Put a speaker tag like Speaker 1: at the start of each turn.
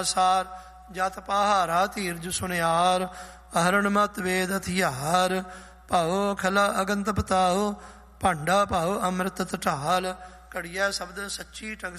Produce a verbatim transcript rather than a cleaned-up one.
Speaker 1: ਸਾਰ ਜਤ ਪਹਾਰਾ ਧੀਰਜ ਸੁਨਿਆਰ ਅਹਰਣ ਮਤ ਵੇਦ ਹਥਿਆਰ ਭਾਉ ਖਲਾ ਅਗੰਤ ਪਤਾਓ ਭਾਂਡਾ ਭਾਉ ਅੰਮ੍ਰਿਤ ਤਟਾਲ ਘੜੀਆ ਸ਼ਬਦ ਸੱਚੀ ਟੰਗ